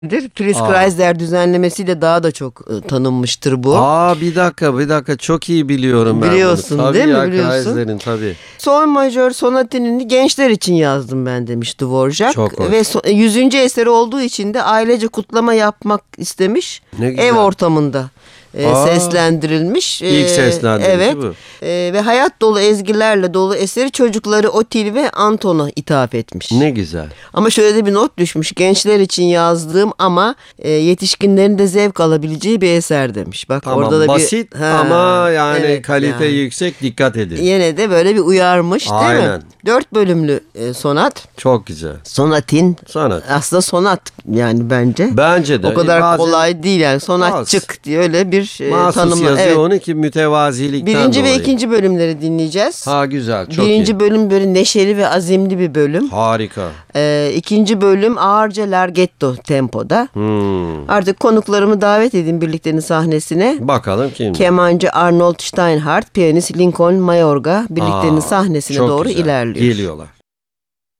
Fritz Aa. Kreisler düzenlemesiyle daha da çok tanınmıştır bu. Bir dakika çok iyi biliyorum ben Biliyorsun, bunu. Tabii değil mi? ya, Biliyorsun. Kreisler'in tabii. Sol majör sonatinini gençler için yazdım ben demiş Dvorak. Çok hoş. Ve 100. eseri olduğu için de ailece kutlama yapmak istemiş. Ne güzel. Ev ortamında seslendirilmiş. İlk seslendirişi evet. bu. Ve hayat dolu ezgilerle dolu eseri çocukları Otil ve Anton'a ithaf etmiş. Ne güzel. Ama şöyle de bir not düşmüş. Gençler için yazdığım ama yetişkinlerin de zevk alabileceği bir eser demiş. Bak Tamam, orada da basit bir ama yani evet, kalite yani. yüksek, dikkat edin. Yine de böyle bir uyarmış, değil mi? Aynen. 4 bölümlü sonat. Çok güzel. Sonatin. Sanat. Aslında sonat yani bence. Bence de. O kadar Bazen kolay değil yani. Sonatçık diye öyle bir mahsus tanımı. yazıyor Evet. onu ki mütevazilikten Birinci dolayı. ve ikinci bölümleri dinleyeceğiz. Güzel, çok Birinci iyi. bölüm böyle neşeli ve azimli bir bölüm. Harika. İkinci bölüm ağırca larghetto tempoda. Artık konuklarımı davet edin birliktenin sahnesine. Bakalım kim? Kemancı Arnold Steinhardt, piyanist Lincoln Mayorga birliktenin sahnesine Çok doğru güzel. ilerliyor. Geliyorlar.